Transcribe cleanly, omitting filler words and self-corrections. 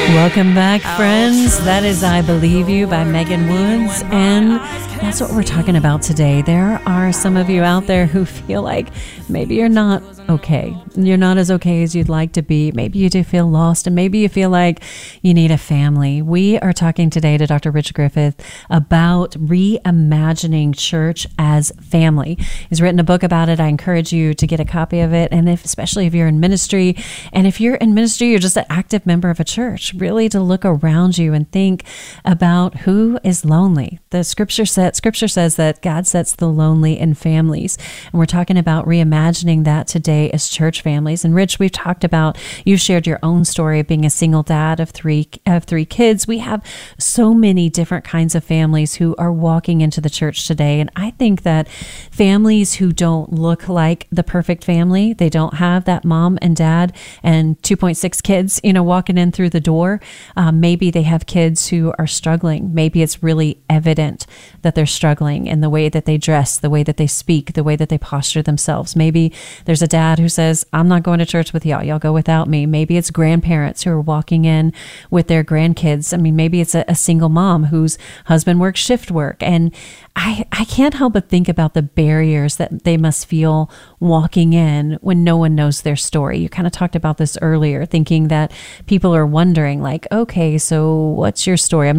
Welcome back, friends. That is I Believe You by Megan Woods, and that's what we're talking about today. There are some of you out there who feel like maybe you're not okay. You're not as okay as you'd like to be. Maybe you do feel lost, and maybe you feel like you need a family. We are talking today to Dr. Rich Griffith about reimagining church as family. He's written a book about it. I encourage you to get a copy of it, and especially if you're in ministry, and if you're in ministry, you're just an active member of a church, really to look around you and think about who is lonely. The scripture says that God sets the lonely in families, and we're talking about reimagining that today as church families. And Rich, we've talked about, you shared your own story of being a single dad of three kids. We have so many different kinds of families who are walking into the church today, and I think that families who don't look like the perfect family, they don't have that mom and dad and 2.6 kids, walking in through the door. Maybe they have kids who are struggling. Maybe it's really evident that they're struggling in the way that they dress, the way that they speak, the way that they posture themselves. Maybe there's a dad who says, I'm not going to church with y'all. Y'all go without me. Maybe it's grandparents who are walking in with their grandkids. Maybe it's a single mom whose husband works shift work. And I can't help but think about the barriers that they must feel walking in when no one knows their story. You kind of talked about this earlier, thinking that people are wondering like, okay, so what's your story? I'm